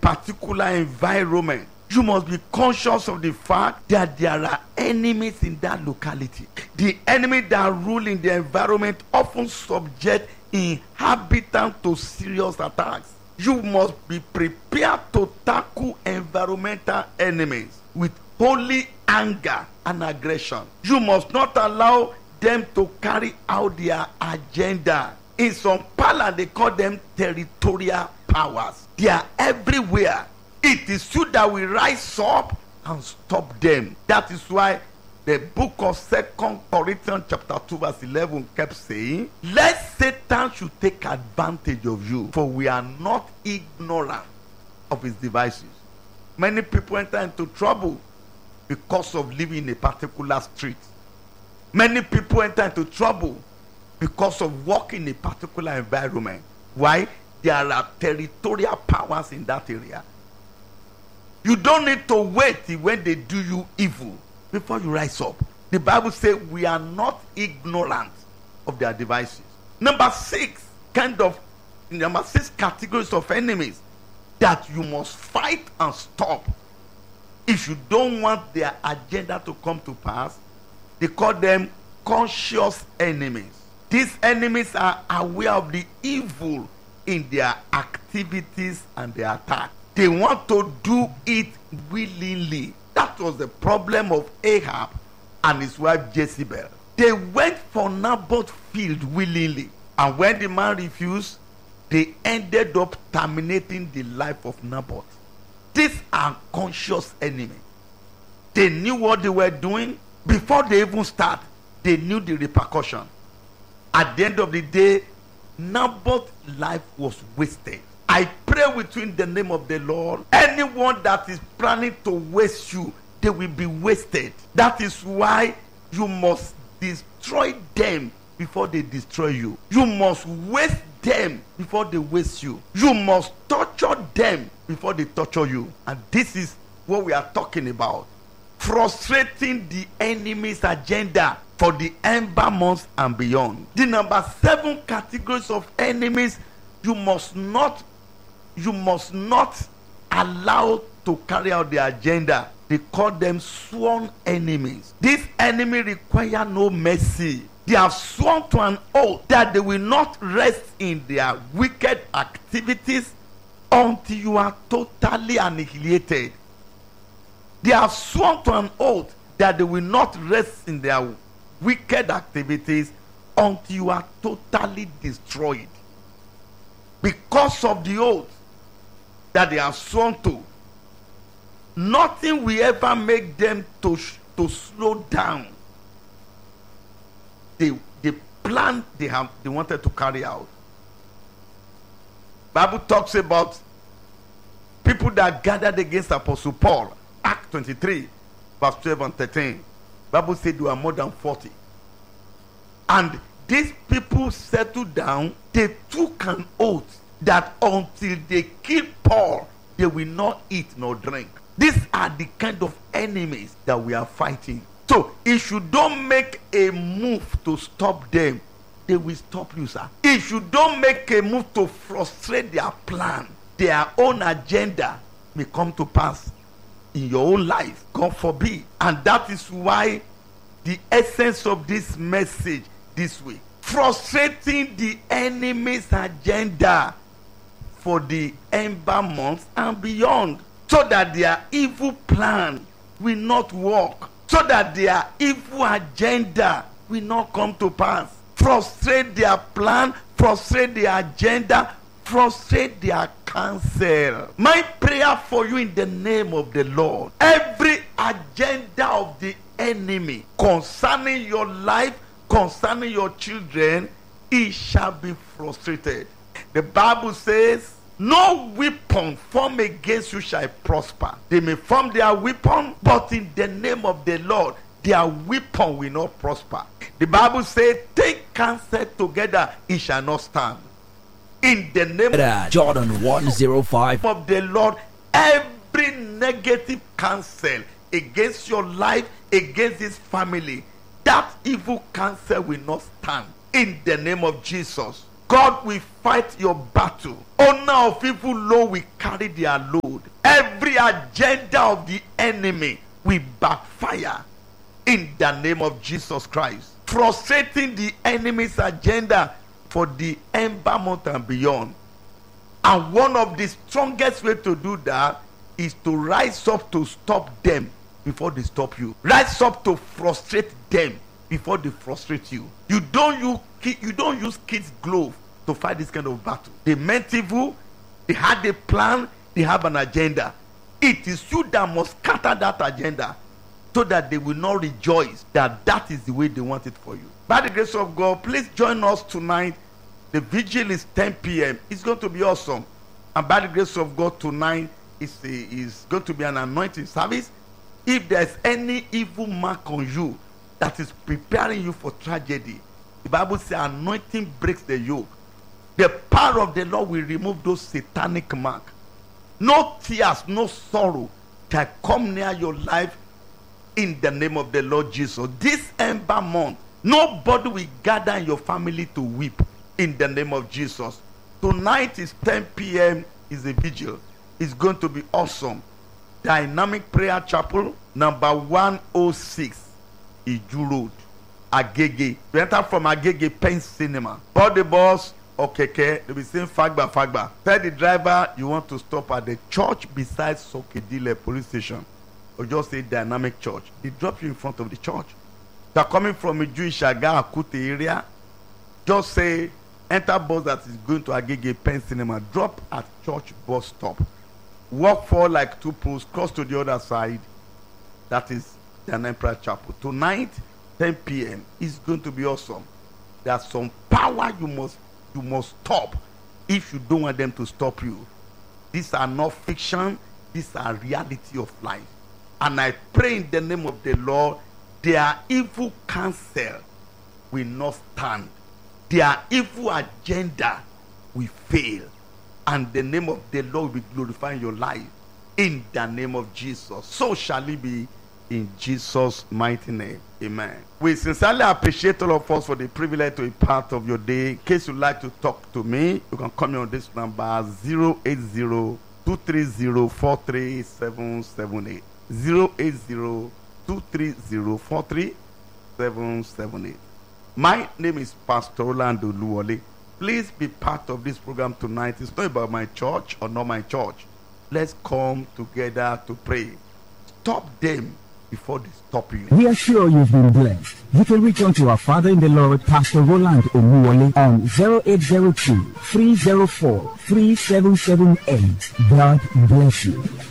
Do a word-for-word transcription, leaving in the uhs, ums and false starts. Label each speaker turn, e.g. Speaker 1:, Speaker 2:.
Speaker 1: particular environment, you must be conscious of the fact that there are enemies in that locality. The enemy that rule in the environment often subject inhabitants to serious attacks. You must be prepared to tackle environmental enemies with holy anger and aggression. You must not allow them to carry out their agenda. In some parlance, they call them territorial powers. They are everywhere. It is you that will rise up and stop them. That is why the book of Second Corinthians chapter two verse eleven kept saying, lest Satan should take advantage of you, for we are not ignorant of his devices. Many people enter into trouble because of living in a particular street. Many people enter into trouble because of walking in a particular environment. Why? There are territorial powers in that area. You don't need to wait when they do you evil before you rise up. The Bible says we are not ignorant of their devices. Number six, kind of, number six categories of enemies that you must fight and stop if you don't want their agenda to come to pass. They call them conscious enemies. These enemies are aware of the evil in their activities and their attack. They want to do it willingly. That was the problem of Ahab and his wife Jezebel. They went for Naboth's field willingly. And when the man refused, they ended up terminating the life of Naboth. These are conscious enemies. They knew what they were doing. Before they even start, they knew the repercussion. At the end of the day, Naboth's life was wasted. I pray with you in the name of the Lord. Anyone that is planning to waste you, they will be wasted. That is why you must destroy them before they destroy you. You must waste them before they waste you. You must torture them before they torture you. And this is what we are talking about. Frustrating the enemy's agenda for the ember months and beyond. The number seven categories of enemies you must not you must not allow to carry out the agenda. They call them sworn enemies. These enemies require no mercy. They have sworn to an oath that they will not rest in their wicked activities until you are totally annihilated. They have sworn to an oath that they will not rest in their wicked activities until you are totally destroyed. Because of the oath that they have sworn to, nothing will ever make them to, to slow down the, the plan they have they wanted to carry out. Bible talks about people that gathered against Apostle Paul. Acts twenty-three, verse twelve and thirteen. Bible said there were more than forty. And these people settled down. They took an oath that until they kill Paul, they will not eat nor drink. These are the kind of enemies that we are fighting. So if you don't make a move to stop them, they will stop you, sir. If you don't make a move to frustrate their plan, their own agenda may come to pass in your own life. God forbid. And that is why the essence of this message this week, frustrating the enemy's agenda for the ember months and beyond, so that their evil plan will not work, so that their evil agenda will not come to pass. Frustrate their plan, frustrate their agenda, frustrate their counsel. My prayer for you in the name of the Lord, every agenda of the enemy concerning your life, concerning your children, it shall be frustrated. The Bible says, no weapon formed against you shall prosper. They may form their weapon, but in the name of the Lord, their weapon will not prosper. The Bible says, take counsel together, it shall not stand. In the name
Speaker 2: of Jordan one oh five
Speaker 1: of the Lord, every negative counsel against your life, against this family, that evil counsel will not stand. In the name of Jesus. God will fight your battle. Owner of evil load will carry their load. Every agenda of the enemy will backfire in the name of Jesus Christ. Frustrating the enemy's agenda for the ember month and beyond. And one of the strongest way to do that is to rise up to stop them before they stop you. Rise up to frustrate them before they frustrate you. You don't use you don't use kids' glove to fight this kind of battle. They meant evil, they had a plan, they have an agenda. It is you that must scatter that agenda so that they will not rejoice that that is the way they want it for you. By the grace of God, please join us tonight. The vigil is ten p.m. It's going to be awesome. And by the grace of God, tonight is, a, is going to be an anointing service. If there's any evil mark on you that is preparing you for tragedy, the Bible says anointing breaks the yoke. The power of the Lord will remove those satanic marks. No tears, no sorrow can come near your life in the name of the Lord Jesus. This ember month, nobody will gather in your family to weep in the name of Jesus. Tonight is ten p.m. is a vigil. It's going to be awesome. Dynamic Prayer Chapel, number one oh six, Iju Road, Agege. You enter from Agege Pen Cinema. Board the bus or keke, they'll be saying Fagba, Fagba. Tell the driver you want to stop at the church beside Sokedile police station. Or just say Dynamic Church. They drop you in front of the church. They're coming from a Jewish Shaga Akute area. Just say enter bus that is going to Agege Pen Cinema. Drop at church bus stop. Walk for like two posts, cross to the other side. That is the Emperor Chapel. Tonight, ten p.m. is going to be awesome. There's some power you must you must stop if you don't want them to stop you. These are not fiction. These are reality of life. And I pray in the name of the Lord, their evil counsel will not stand. Their evil agenda will fail. And the name of the Lord will be glorified in your life. In the name of Jesus. So shall it be in Jesus' mighty name. Amen. We sincerely appreciate all of us for the privilege to be part of your day. In case you'd like to talk to me, you can call me on this number zero eight zero, two three zero, four three seven seven eight. zero eight zero, two three zero, four three seven seven eight. My name is Pastor Orlando Luwole. Please be part of this program tonight. It's not about my church or not my church. Let's come together to pray. Stop them before they stop you.
Speaker 3: We are sure you've been blessed. You can reach out to our Father in the Lord, Pastor Roland Omuwole, on zero eight zero two, three zero four, three seven seven eight. God bless you.